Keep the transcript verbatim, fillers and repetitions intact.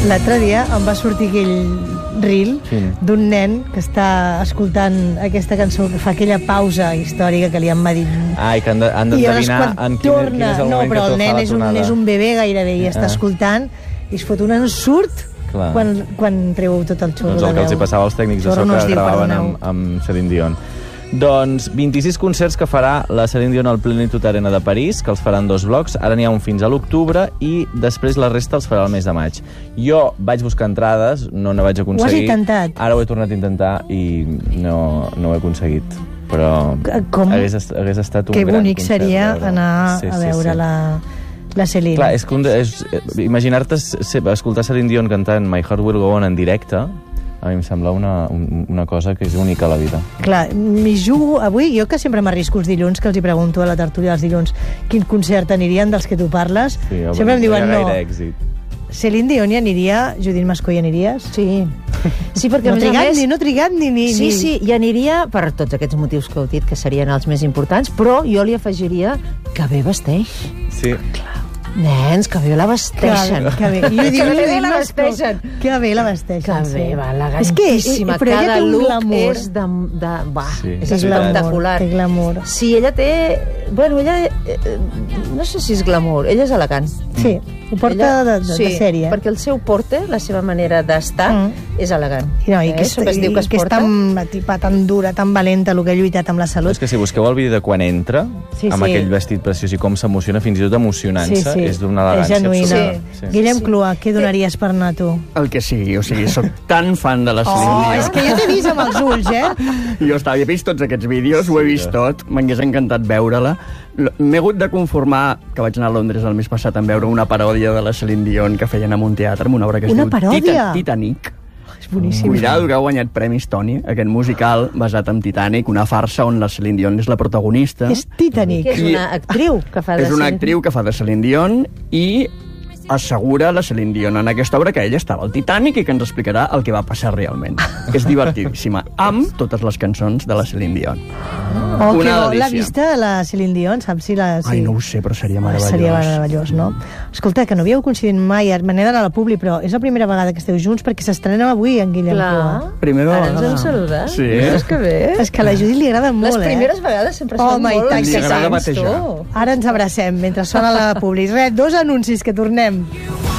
L'altre dia em va sortir aquell reel sí. d'un nen que està escoltant aquesta cançó, que fa aquella pausa històrica que li han dit. Ah, i que han d'endevinar en quin, torna, quin és el no, moment que però el nen és un, és un bebè gairebé i ah. està escoltant i es fot un ensurt quan, quan treu tot el xorro doncs el de que veu. els hi passava als tècnics de so no que diu, gravaven amb, amb Celine Dion. Doncs vint-i-sis concerts que farà la Celine Dion al Plenitude Arena de París, que els faran dos blocs. Ara n'hi ha un fins a l'octubre i després la resta els farà el mes de maig. Jo vaig buscar entrades, no ne vaig aconseguir. Ho has intentat? Ara ho he tornat a intentar i no, no ho he aconseguit. Però Com? hagués, hagués estat un que gran bonic concert. seria veure. anar sí, a sí, veure sí. la, la Celine. Clar, és que un, és, imaginar-te escoltar Celine Dion cantant My Heart Will Go On en directe, a mi em sembla una, una cosa que és única a la vida. Clar, m'hi jugo avui, jo que sempre m'arrisco els dilluns, que els hi pregunto a la tertúlia dels dilluns quin concert anirien dels que tu parles, sí, sempre em diuen no. Èxit. Celine Dion hi aniria, Judit Mascó hi aniries? Sí. Sí, perquè no a més a més... Ni, no trigat ni... ni sí, sí, hi aniria per tots aquests motius que heu dit, que serien els més importants, però jo li afegiria que bé vesteix. Sí. Clar. Nens, que bé la vesteixen. Que, que bé. I jo dic, que bé la vesteixen. Que bé la vesteixen. Que bé, sí. va, elegantíssima. És que, però cada look glamour. és de... de va, sí, és sí, espectacular. Té glamour. Sí, ella té... Bueno, ella... Eh, no sé si és glamour, ella és elegant. Sí, ho porta ella, de, de, sí, de sèrie. perquè el seu porte, la seva manera d'estar, mm. és elegant. I, no, i eh? que, és, que es diu que es que és porta. tan, tipa, tan dura, tan valenta, el que ha lluitat amb la salut. És que si busqueu el vídeo de quan entra, sí, amb sí. aquell vestit preciós i com s'emociona, fins i tot emocionant-se, sí, sí. és d'una elegància genuïna. Sí. Sí. Guillem sí. Clua, què donaries per anar tu? El que sigui, o sigui, soc tan fan de la Celine Oh, Dion. és que jo t'he vist amb els ulls, eh? Jo estava, he vist tots aquests vídeos, ho he vist tot, m'hagués encantat veure-la. M'he hagut de conformar, que vaig anar a Londres el mes passat, en veure una paròdia de la Celine Dion que feien en un teatre, en una obra que es una diu paròdia? Titanic. És boníssim. Cuidado, que ha guanyat premis Tony, aquest musical basat en Titanic, una farsa on la Celine Dion és la protagonista. És Titanic. Que és una actriu que fa de És una actriu que fa de Celine Dion i assegura la Celine Dion en aquesta obra que ella estava al Titanic i que ens explicarà el que va passar realment. És divertidíssima, amb totes les cançons de la Celine Dion. Oh, una que l'ha delícia. vista la Celine Dion, saps si la... Si... Ai, no ho sé, però seria meravellós. Seria meravellós, no? Escolta, que no havíeu coincidit mai, me n'he d'anar a la Publi, però és la primera vegada que esteu junts perquè s'estrenen avui en Guillem Clua. Primera Ara vegada. ens hem saludat. Sí. És que bé. És que a la Judit li agrada molt, Les primeres eh? vegades sempre Oh, són my molt tant, Li agrada excitants, batejar. tu. Ara ens abracem mentre sona la Publi. Res, dos anuncis que tornem.